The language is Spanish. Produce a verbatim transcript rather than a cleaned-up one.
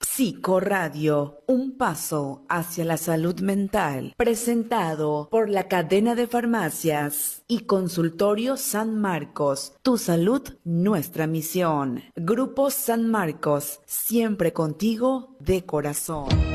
Psicoradio, un paso hacia la salud mental, presentado por la cadena de farmacias y consultorio San Marcos. Tu salud, nuestra misión. Grupo San Marcos, siempre contigo de corazón.